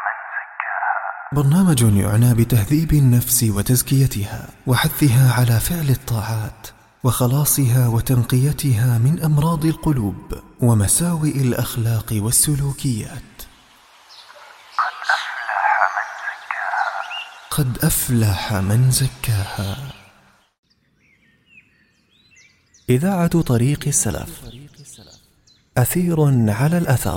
برنامج يعنى بتهذيب النفس وتزكيتها وحثها على فعل الطاعات وخلاصها وتنقيتها من أمراض القلوب ومساوئ الأخلاق والسلوكيات. قد أفلح من زكاها. إذاعة طريق السلف، أثير على الأثر.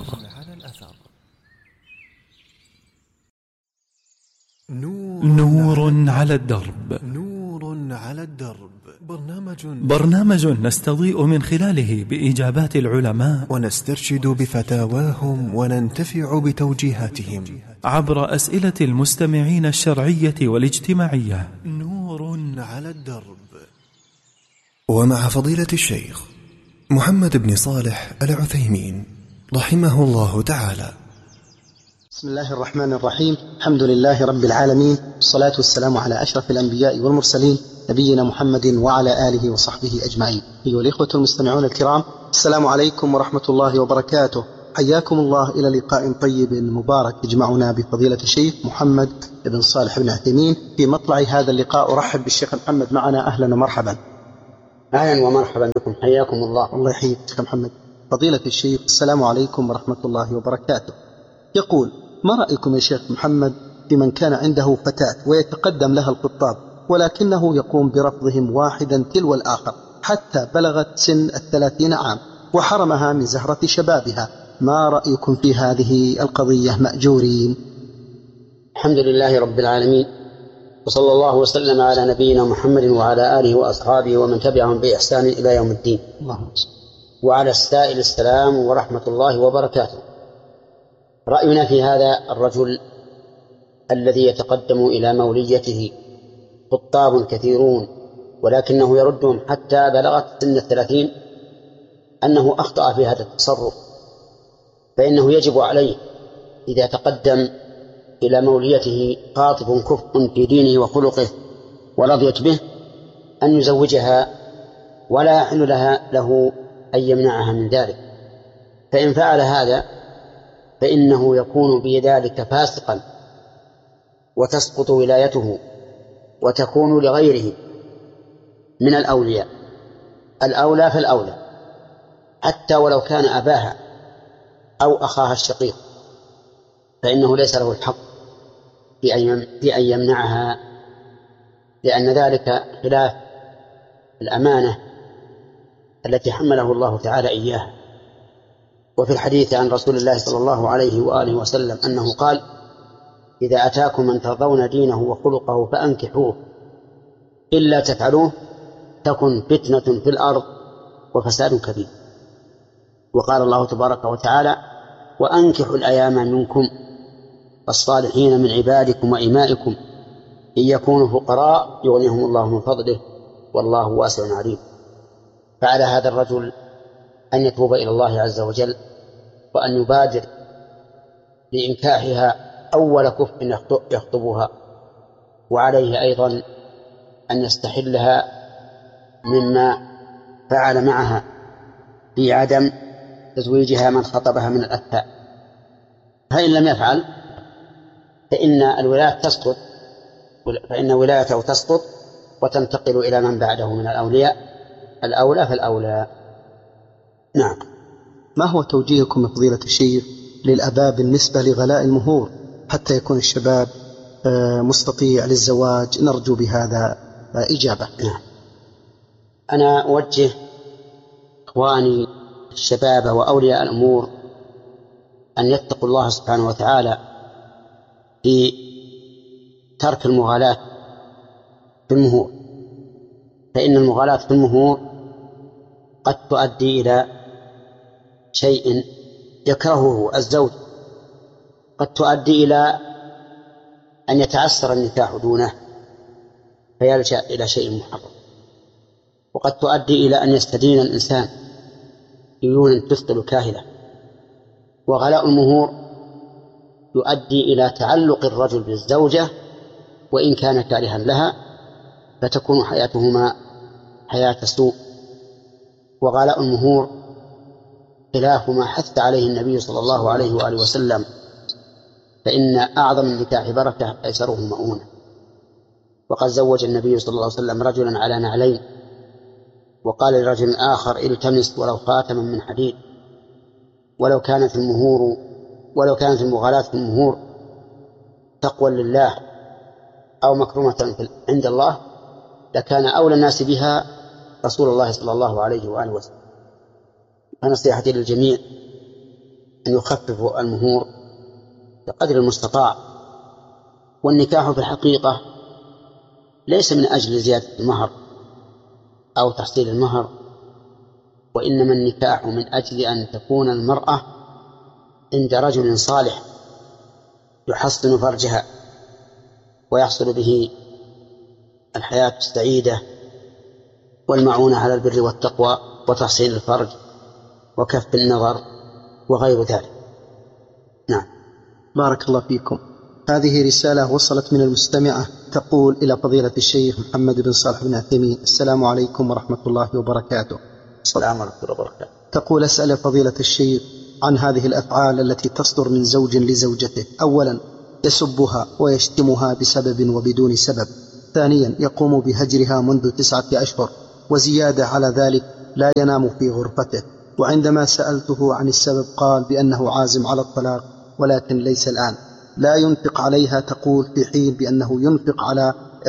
نور على الدرب. برنامج نستضيء من خلاله بإجابات العلماء ونسترشد بفتاواهم وننتفع بتوجيهاتهم عبر أسئلة المستمعين الشرعية والاجتماعية. نور على الدرب، ومع فضيلة الشيخ محمد بن صالح العثيمين رحمه الله تعالى. بسم الله الرحمن الرحيم. الحمد لله رب العالمين، والصلاة والسلام على أشرف الأنبياء والمرسلين نبينا محمد وعلى آله وصحبه أجمعين. أيها الإخوة المستمعون الكرام، السلام عليكم ورحمة الله وبركاته. حياكم الله إلى لقاء طيب مبارك يجمعنا بفضيلة الشيخ محمد بن صالح بن عثيمين. في مطلع هذا اللقاء أرحب بالشيخ محمد معنا. أهلا ومرحبا. أهلا ومرحبا بكم، حياكم الله. الله يحييك شيخ محمد. فضيلة الشيخ، السلام عليكم ورحمة الله وبركاته. يقول: ما رأيكم يا شيخ محمد بمن كان عنده فتاة ويتقدم لها الخطاب ولكنه يقوم برفضهم واحدا تلو الآخر حتى بلغت سن 30 عام وحرمها من زهرة شبابها؟ ما رأيكم في هذه القضية مأجورين؟ الحمد لله رب العالمين، وصلى الله وسلم على نبينا محمد وعلى آله وأصحابه ومن تبعهم بإحسان إلى يوم الدين. وعلى السائل السلام ورحمة الله وبركاته. رأينا في هذا الرجل الذي يتقدم إلى موليته خطاب كثيرون ولكنه يردهم حتى بلغت سن 30 أنه أخطأ في هذا التصرف، فإنه يجب عليه إذا تقدم إلى موليته خاطب كفء في دينه وخلقه ورضيت به أن يزوجها، ولا يحل له أن يمنعها من ذلك. فإن فعل هذا فإنه يكون بذلك فاسقا وتسقط ولايته وتكون لغيره من الأولياء. الأولى فالأولى، حتى ولو كان أباها أو أخاها الشقيق، فإنه ليس له الحق في أن يمنعها، لأن ذلك خلاف الأمانة التي حمله الله تعالى إياها. وفي الحديث عن رسول الله صلى الله عليه وآله وسلم أنه قال: إذا أتاكم من ترضون دينه وخلقه فأنكحوه، إلا تفعلوه تكن فتنة في الأرض وفساد كبير. وقال الله تبارك وتعالى: وأنكحوا الأيام منكم والصالحين من عبادكم وإمائكم إن يكونوا فقراء يغنيهم الله من فضله والله واسع عليم. فعلى هذا الرجل أن يتوب إلى الله عز وجل وأن يبادر لإنكاحها أول كفء يخطبها، وعليه أيضا أن يستحلها مما فعل معها في عدم تزويجها من خطبها من الأثاء. فإن لم يفعل فإن ولايته تسقط وتنتقل إلى من بعده من الأولياء. الأولى فالأولى. نعم. ما هو توجيهكم يا فضيلة الشيخ للآباء بالنسبة لغلاء المهور حتى يكون الشباب مستطيع للزواج؟ نرجو بهذا إجابة. نعم. أنا أوجه إخواني الشباب وأولياء الأمور أن يتقوا الله سبحانه وتعالى في ترك المغالاة في المهور، فإن المغالاة في المهور قد تؤدي إلى شيء يكرهه الزوج، قد تؤدي إلى أن يتعسر النكاح دونه فيلجأ إلى شيء محرم، وقد تؤدي إلى أن يستدين الإنسان ديونا تثقل كاهلة. وغلاء المهور يؤدي إلى تعلق الرجل بالزوجة وإن كان كارها لها، فتكون حياتهما حياة سوء. وغلاء المهور خلاف ما حث عليه النبي صلى الله عليه وآله وسلم فإن أعظم النكاح بركة أيسره مؤونة. وقد زوج النبي صلى الله عليه وسلم رجلا على نعلين، وقال لرجل آخر التمس ولو خاتما من حديد. ولو كانت المغالاة في المهور تقوى لله أو مكرمة عند الله لكان أولى الناس بها رسول الله صلى الله عليه وآله وسلم. فنصيحتي للجميع أن يخففوا المهور بقدر المستطاع. والنكاح في الحقيقة ليس من أجل زيادة المهر أو تحصيل المهر، وإنما النكاح من أجل أن تكون المرأة عند رجل صالح يحصن فرجها ويحصل به الحياة السعيدة والمعونة على البر والتقوى وتحصين الفرج وكف النظر وغير ذلك. نعم. بارك الله فيكم. هذه رسالة وصلت من المستمعة تقول: إلى فضيلة الشيخ محمد بن صالح بن عثيمين، السلام عليكم ورحمة الله وبركاته. السلام ورحمة الله وبركاته. تقول: أسأل فضيلة الشيخ عن هذه الأفعال التي تصدر من زوج لزوجته. أولا، يسبها ويشتمها بسبب وبدون سبب. ثانيا، يقوم بهجرها منذ 9 أشهر، وزيادة على ذلك لا ينام في غرفته. وعندما سألته عن السبب قال بأنه عازم على الطلاق ولكن ليس الآن. لا ينفق عليها تقول، في حين بأنه ينفق على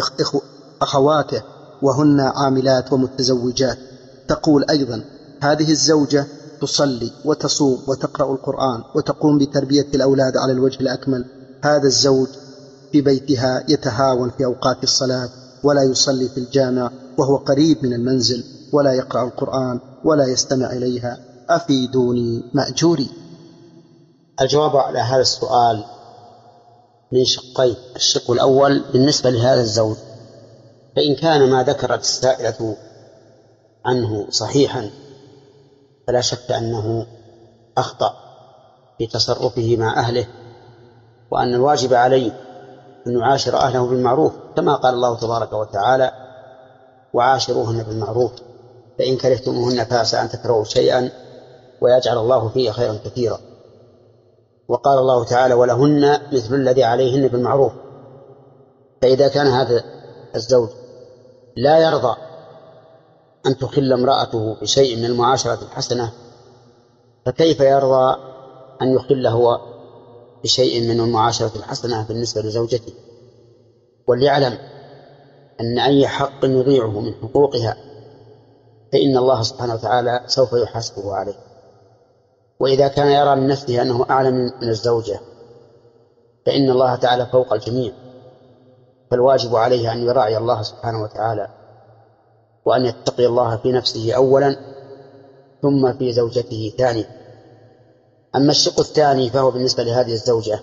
أخواته وهن عاملات ومتزوجات. تقول أيضا: هذه الزوجة تصلي وتصوم وتقرأ القرآن وتقوم بتربية الأولاد على الوجه الأكمل. هذا الزوج في بيتها يتهاون في أوقات الصلاة ولا يصلي في الجامع وهو قريب من المنزل ولا يقرأ القرآن ولا يستمع إليها، أفيدوني مأجوري. الجواب على هذا السؤال من شقين. الشق الأول بالنسبة لهذا الزوج، فإن كان ما ذكرت السائلة عنه صحيحا فلا شك أنه أخطأ في تصرفه مع أهله، وأن الواجب عليه أن يعاشر أهله بالمعروف كما قال الله تبارك وتعالى: وعاشروهن بالمعروف فإن كرهتموهن فعسى أن تكرهوا شيئا ويجعل الله فيه خيرا كثيرا. وقال الله تعالى: ولهن مثل الذي عليهن بالمعروف. فإذا كان هذا الزوج لا يرضى أن تخل امرأته بشيء من المعاشرة الحسنة، فكيف يرضى أن يخل هو بشيء من المعاشرة الحسنة بالنسبة لزوجته؟ وليعلم أن أي حق يضيعه من حقوقها فإن الله سبحانه وتعالى سوف يحاسبه عليه. وإذا كان يرى من نفسه أنه أعلم من الزوجة فإن الله تعالى فوق الجميع، فالواجب عليه أن يراعي الله سبحانه وتعالى وأن يتقي الله في نفسه أولا ثم في زوجته ثانيا. أما الشق الثاني فهو بالنسبة لهذه الزوجة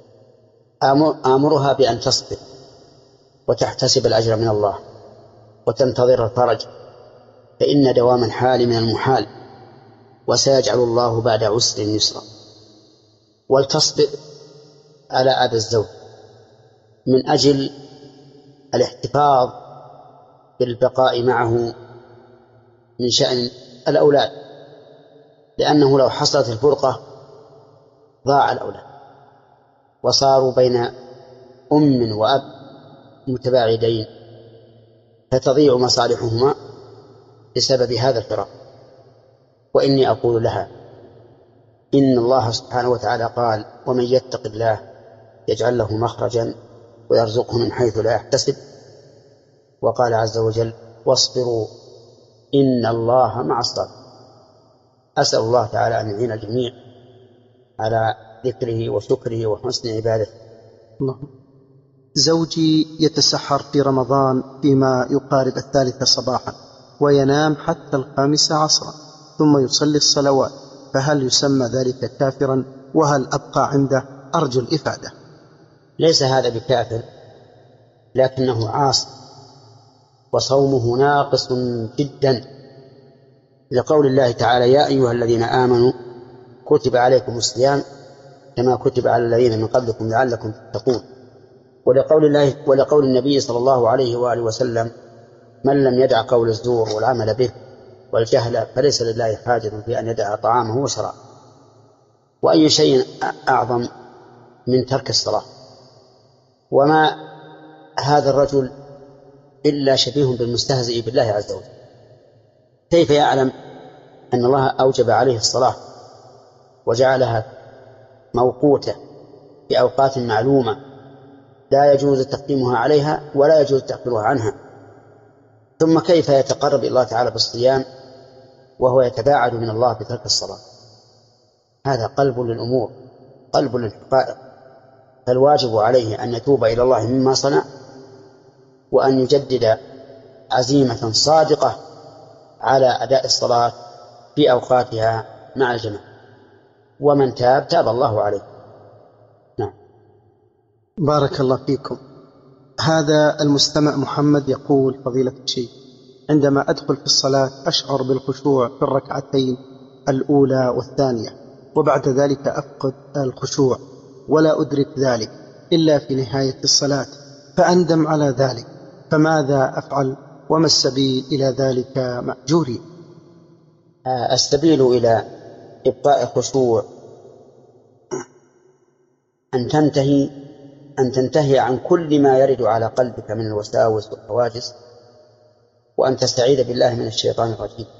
آمرها بأن تصبر وتحتسب الأجر من الله وتنتظر الفرج، فإن دوام الحال من المحال، وسيجعل الله بعد عسر يسرا. ولتصبر على هذا الزوج من أجل الاحتفاظ بالبقاء معه من شأن الأولاد، لأنه لو حصلت الفرقة ضاع الأولاد وصاروا بين أم وأب متباعدين، فتضيع مصالحهما بسبب هذا الفراق. وإني أقول لها: إن الله سبحانه وتعالى قال: ومن يتق الله يجعل له مخرجا ويرزقه من حيث لا يحتسب. وقال عز وجل: واصبروا إن الله مع الصابرين. أسأل الله تعالى أن يعين الجميع على ذكره وشكره وحسن عبادته. زوجي يتسحر في رمضان فيما يقارب 3 صباحا وينام حتى 5 عصرا ثم يصلي الصلوات، فهل يسمى ذلك كافرا؟ وهل أبقى عنده؟ أرجو الإفادة. ليس هذا بكافر، لكنه عاصي وصومه ناقص جدا، لقول الله تعالى: يا أيها الذين آمنوا كتب عليكم الصيام كما كتب على الذين من قبلكم لعلكم تتقون. ولقول النبي صلى الله عليه وآله وسلم: من لم يدع قول الزور والعمل به والجهل فليس لله حاجة في أن يدع طعامه وشرابه. وأي شيء أعظم من ترك الصلاة. وما هذا الرجل إلا شبيه بالمستهزئ بالله عز وجل، كيف يعلم أن الله أوجب عليه الصلاة وجعلها موقوتة في أوقات معلومة لا يجوز تقديمها عليها ولا يجوز تأخيرها عنها، ثم كيف يتقرب إلى الله تعالى بالصيام وهو يتباعد من الله بترك الصلاة؟ هذا قلب للأمور، قلب للحقائق. فالواجب عليه أن يتوب إلى الله مما صنع، وأن يجدد عزيمة صادقة على أداء الصلاة في أوقاتها مع الجماعة، ومن تاب تاب الله عليه. نعم. بارك الله فيكم. هذا المستمع محمد يقول: فضيلة الشيخ، عندما أدخل في الصلاة أشعر بالخشوع في الركعتين الأولى والثانية، وبعد ذلك أفقد الخشوع ولا أدرك ذلك إلا في نهاية الصلاة، فأندم على ذلك، فماذا أفعل وما السبيل إلى ذلك مأجوري؟ السبيل إلى إبقاء الخشوع أن تنتهي عن كل ما يرد على قلبك من الوساوس والحواجز، وأن تستعيذ بالله من الشيطان الرجيم.